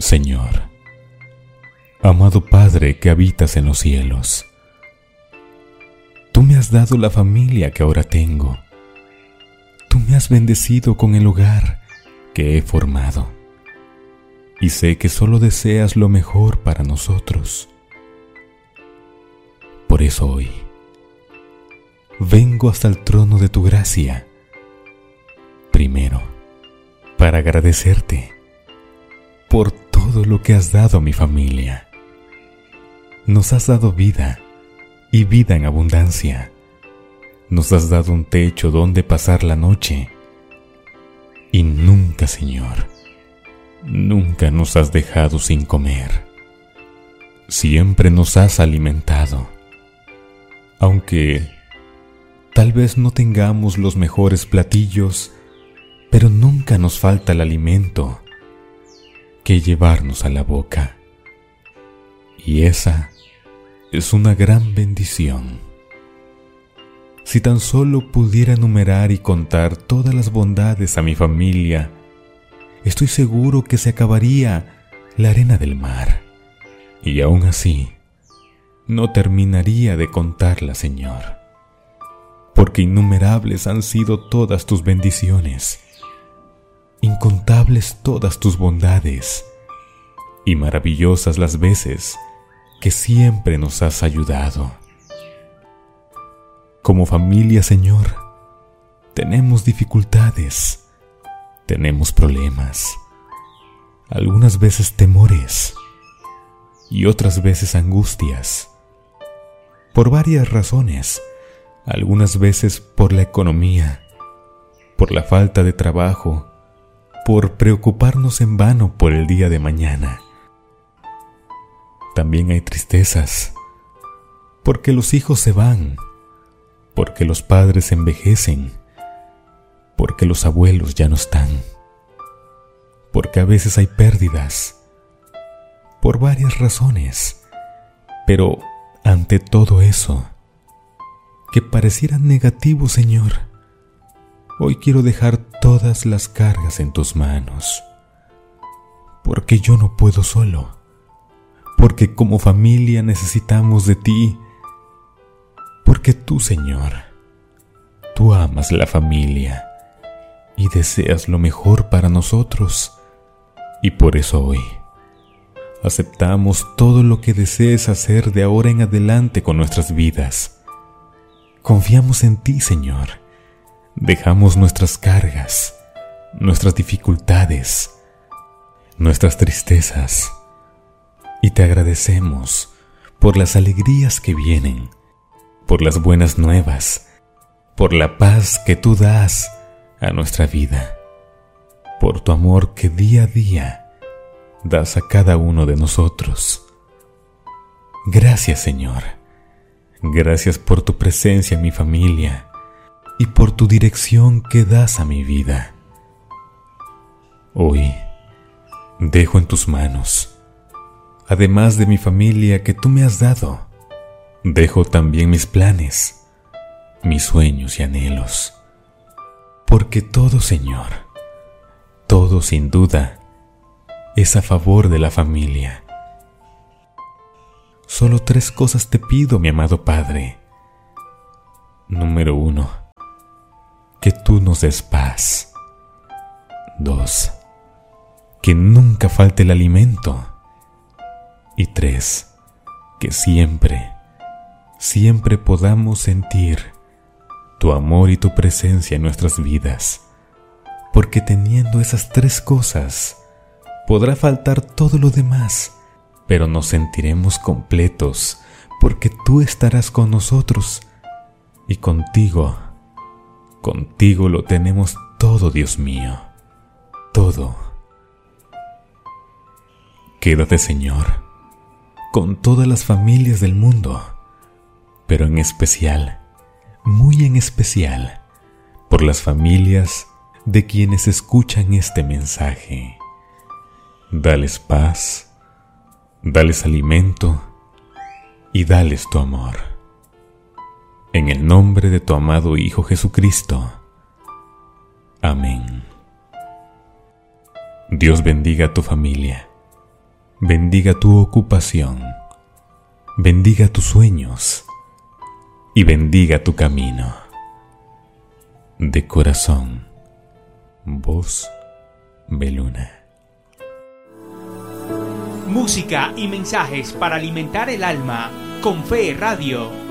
Señor, amado Padre que habitas en los cielos, tú me has dado la familia que ahora tengo. Tú me has bendecido con el hogar que he formado. Y sé que solo deseas lo mejor para nosotros. Por eso hoy vengo hasta el trono de tu gracia. Primero, para agradecerte por todo lo que has dado a mi familia. Nos has dado vida y vida en abundancia. Nos has dado un techo donde pasar la noche. Y nunca, Señor, nunca nos has dejado sin comer. Siempre nos has alimentado. Aunque tal vez no tengamos los mejores platillos, pero nunca nos falta el alimento que llevarnos a la boca. Y esa es una gran bendición. Si tan solo pudiera enumerar y contar todas las bondades a mi familia, estoy seguro que se acabaría la arena del mar. Y aún así, no terminaría de contarla, Señor. Porque innumerables han sido todas tus bendiciones, incontables todas tus bondades, y maravillosas las veces que siempre nos has ayudado. Como familia, Señor, tenemos dificultades, tenemos problemas, algunas veces temores y otras veces angustias, por varias razones, algunas veces por la economía, por la falta de trabajo, por preocuparnos en vano por el día de mañana. También hay tristezas, porque los hijos se van, porque los padres envejecen, porque los abuelos ya no están, porque a veces hay pérdidas, por varias razones. Pero ante todo eso, que pareciera negativo, Señor, hoy quiero dejar todas las cargas en tus manos, porque yo no puedo solo, porque como familia necesitamos de ti, porque tú, Señor, tú amas la familia y deseas lo mejor para nosotros, y por eso hoy aceptamos todo lo que desees hacer de ahora en adelante con nuestras vidas. Confiamos en ti, Señor. Dejamos nuestras cargas, nuestras dificultades, nuestras tristezas, y te agradecemos por las alegrías que vienen, por las buenas nuevas, por la paz que tú das a nuestra vida, por tu amor que día a día das a cada uno de nosotros. Gracias, Señor. Gracias por tu presencia en mi familia y por tu dirección que das a mi vida. Hoy dejo en tus manos, además de mi familia que tú me has dado, dejo también mis planes, mis sueños y anhelos. Porque todo, Señor, todo sin duda es a favor de la familia. Solo 3 cosas te pido, mi amado Padre. Número 1, que tú nos des paz. 2, que nunca falte el alimento. Y 3, que siempre podamos sentir tu amor y tu presencia en nuestras vidas. Porque teniendo esas 3 cosas, podrá faltar todo lo demás, pero nos sentiremos completos, porque tú estarás con nosotros, y contigo lo tenemos todo, Dios mío, todo. Quédate, Señor, con todas las familias del mundo, pero en especial, muy en especial, por las familias de quienes escuchan este mensaje. Dales paz, dales alimento y dales tu amor. En el nombre de tu amado Hijo Jesucristo. Amén. Dios bendiga a tu familia bendiga tu ocupación, bendiga tus sueños y bendiga tu camino. De corazón, Voz Beluna. Música y mensajes para alimentar el alma con Fe Radio.